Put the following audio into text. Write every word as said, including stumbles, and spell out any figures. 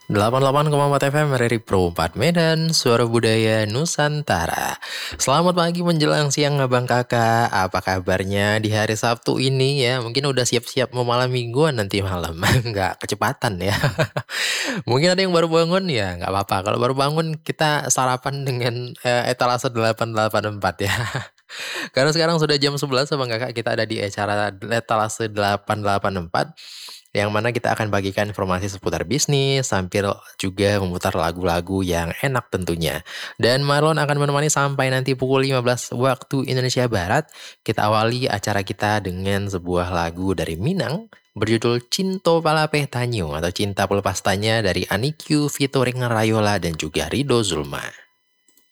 delapan puluh delapan koma empat F M R R I Pro empat Medan, Suara Budaya Nusantara. Selamat pagi menjelang siang abang kakak. Apa kabarnya di hari Sabtu ini ya? Mungkin udah siap-siap mau malam mingguan nanti malam. Nggak kecepatan ya. Mungkin ada yang baru bangun ya, nggak apa-apa. Kalau baru bangun kita sarapan dengan eh, etalase delapan delapan empat ya. Karena sekarang sudah jam sebelas abang kakak, kita ada di acara etalase delapan delapan empat, yang mana kita akan bagikan informasi seputar bisnis, sambil juga memutar lagu-lagu yang enak tentunya. Dan Marlon akan menemani sampai nanti pukul lima belas waktu Indonesia Barat. Kita awali acara kita dengan sebuah lagu dari Minang berjudul Cinto Palape Tanyo atau Cinta Pelepas Tanya dari Anikyu featuring Rayola dan juga Rido Zulma.